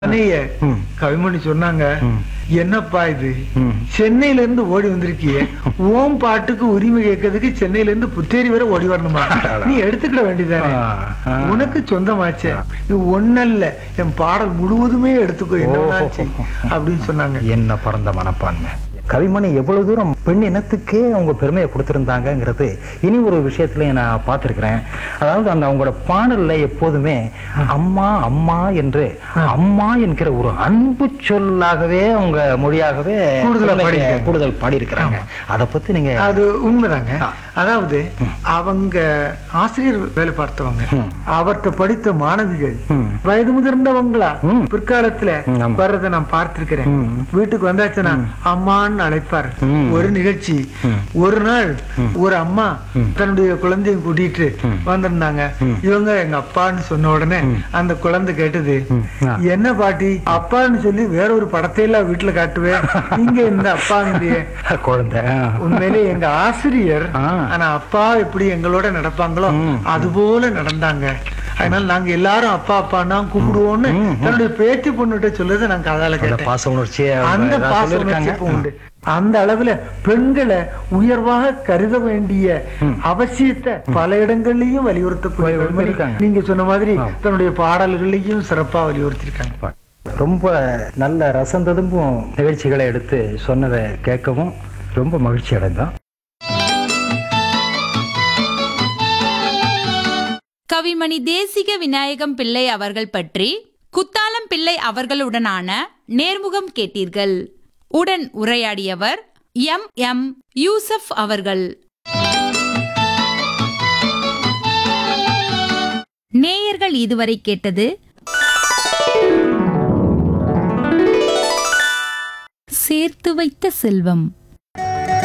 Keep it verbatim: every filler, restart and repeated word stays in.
அன்னைய கவிமணி சொன்னாங்க, என்னப்பா இது சென்னையில இருந்து ஓடி வந்திருக்கிய ஓம் பாட்டுக்கு உரிமை கேட்கறதுக்கு சென்னையில இருந்து புத்தேரி வரை ஓடி வரணுமா? நீ எடுத்துக்கிட வேண்டியதானே, உனக்கு சொந்தமாச்சே, நீ ஒன்னல்ல என் பாடல் முழுவதுமே எடுத்துக்கோ என்னாச்சு அப்படின்னு சொன்னாங்க. என்ன பரந்த மனப்பான்மை. கவிமணி எவ்வளவு தூரம் பெண் இனத்துக்கே அவங்க பெருமையை கொடுத்திருந்தாங்கிறது இனி ஒரு விஷயத்துல நான் பார்த்திருக்கிறேன். அதாவது அந்த அவங்களோட பாடல்ல எப்போதுமே அம்மா அம்மா என்று அம்மா என்கிற ஒரு அன்பு சொல்லாகவே அவங்க மொழியாகவே கூடுதல் கூடுதல் பாடி இருக்கிறாங்க. அதை பத்தி நீங்க அது உண்மைதாங்க. அதாவது அவங்க ஆசிரியர் வேலை பார்த்தவங்க, அவர்கிட்ட படித்த மாணவிகள் வயது முதிர்ந்தவங்களா பிற்காலத்துல வர்றதை நான் பார்த்திருக்கிறேன். வீட்டுக்கு வந்தாச்சுன்னா அம்மான்னு அழைப்பார். ஒரு நிகழ்ச்சி ஒரு நாள் ஒரு அம்மா தன்னுடைய குழந்தைய கூட்டிட்டு வந்திருந்தாங்க. இவங்க எங்க அப்பான்னு சொன்ன உடனே அந்த குழந்தை கேட்டது, என்ன பாட்டி அப்பான்னு சொல்லி வேற ஒரு படத்தை எல்லாம் வீட்டுல காட்டுவேன், இங்க இந்த அப்பாங்கிறிய குழந்தை. உண்மையிலே எங்க ஆசிரியர் ஆனா அப்பா எப்படி எங்களோட நடப்பாங்களோ அது போல நடந்தாங்க. அதனால நாங்க எல்லாரும் அப்பா அப்பான்னா கூப்பிடுவோம்னு தன்னுடைய பேத்தி பொண்ணுகிட்ட சொல்லுறது நாங்க காதால கேட்டேன். பாச உணர்ச்சி, அந்த பாச உணர்ச்சி உண்டு. அந்த அளவுல பெண்களை உயர்வாக கருத வேண்டிய அவசியத்தை பல இடங்கள்லயும் வலியுறுத்த, நீங்க சொன்ன மாதிரி தன்னுடைய பாடல்களையும் சிறப்பா வலியுறுத்திருக்காங்க. ரொம்ப நல்ல ரசந்ததும்பும் நிகழ்ச்சிகளை எடுத்து சொன்னதை கேட்கவும் ரொம்ப மகிழ்ச்சி அடைந்தோம். கவிமணி தேசிக விநாயகம் பிள்ளை அவர்கள் பற்றி குத்தாலம் பிள்ளை அவர்களுடனான நேர்முகம் கேட்டீர்கள். உடன் உரையாடியவர் எம் எம் யூசப் அவர்கள். நேயர்கள் இதுவரை கேட்டது சேர்த்து வைத்த செல்வம்.